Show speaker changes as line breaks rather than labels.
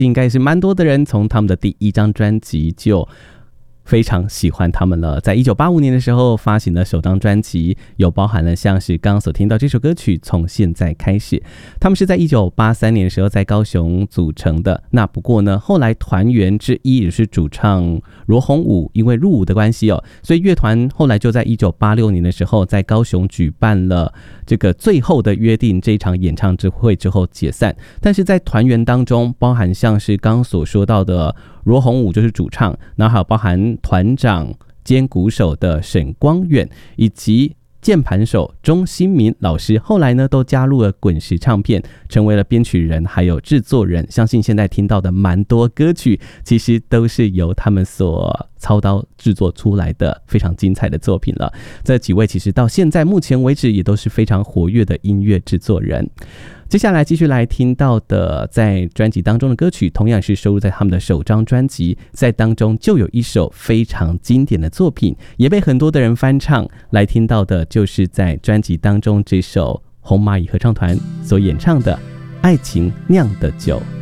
应该是蛮多的人从他们的第一张专辑就非常喜欢他们了。在1985年的时候发行了首张专辑，有包含了像是刚刚所听到这首歌曲《从现在开始》。他们是在1983年的时候在高雄组成的。那不过呢，后来团员之一也是主唱罗宏武，因为入伍的关系所以乐团后来就在1986年的时候在高雄举办了这个最后的约定这一场演唱会之后解散。但是在团员当中，包含像是刚刚所说到的罗宏武就是主唱，然后还有包含团长兼鼓手的沈光远，以及键盘手钟新民老师，后来呢都加入了滚石唱片，成为了编曲人还有制作人。相信现在听到的蛮多歌曲其实都是由他们所操刀制作出来的非常精彩的作品了。这几位其实到现在目前为止也都是非常活跃的音乐制作人。接下来继续来听到的在专辑当中的歌曲，同样是收录在他们的首张专辑，在当中就有一首非常经典的作品，也被很多的人翻唱。来听到的就是在专辑当中这首红蚂蚁合唱团所演唱的《爱情酿的酒》。